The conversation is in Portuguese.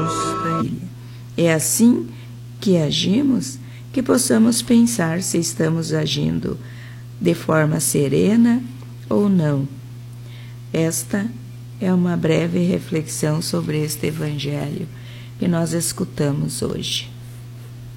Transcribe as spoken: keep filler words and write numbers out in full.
justa. É assim que agimos que possamos pensar se estamos agindo de forma serena ou não. Esta é uma breve reflexão sobre este Evangelho que nós escutamos hoje.